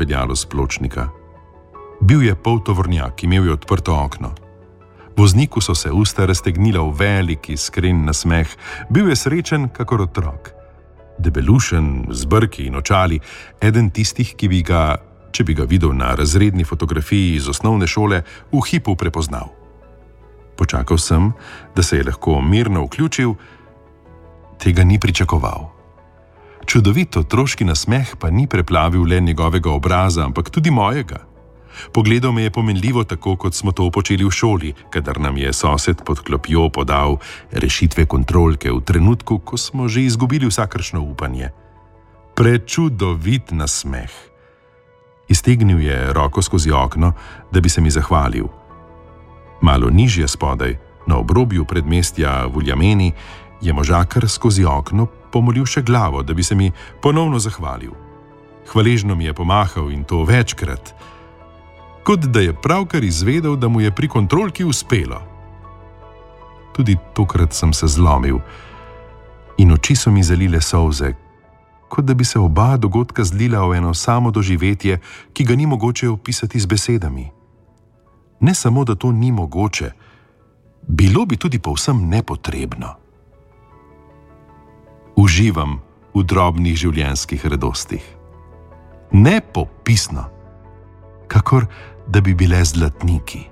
peljalo s pločnika. Bil je poltovornjak, imel je odprto okno. Vozniku so se usta raztegnila v velik iskren nasmeh, bil je srečen kakor otrok. Debelušen, z brki in očali, eden tistih, ki bi ga, če bi ga videl na razredni fotografiji iz osnovne šole, v hipu prepoznal. Počakal sem, da se je lahko mirno vključil, tega ni pričakoval. Čudovit otroški nasmeh pa ni preplavil le njegovega obraza, ampak tudi mojega. Pogledal me je pomenljivo, tako kot smo to počeli v šoli, kadar nam je sosed pod klopjo podal rešitve kontrolke v trenutku, ko smo že izgubili vsakršno upanje. Prečudovit nasmeh. Iztegnil je roko skozi okno, da bi se mi zahvalil. Malo nižje spodaj, na obrobju predmestja v Uljameni, je možakar skozi okno pomolil še glavo, da bi se mi ponovno zahvalil. Hvaležno mi je pomahal in to večkrat, kot da je pravkar izvedel, da mu je pri kontrolki uspelo. Tudi tokrat sem se zlomil in oči so mi zalile solze, kot da bi se oba dogodka zlila v eno samo doživetje, ki ga ni mogoče opisati z besedami. Ne samo, da to ni mogoče, bilo bi tudi povsem nepotrebno. Uživam v drobnih življenjskih radostih. Nepopisno, kakor da bi bile zlatniki.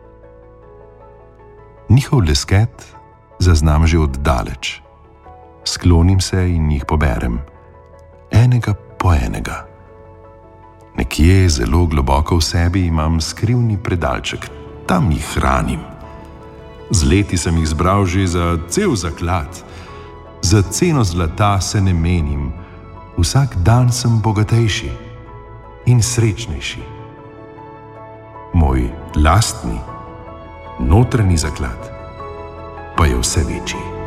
Njihov lesket zaznam že oddaleč. Sklonim se in jih poberem, enega po enega. Nekje zelo globoko v sebi imam skrivni predalček, tam jih hranim. Z leti sem jih zbral že za cel zaklad. Za ceno zlata se ne menim, vsak dan sem bogatejši in srečnejši. Moj lastni, notranji zaklad pa je vse večji.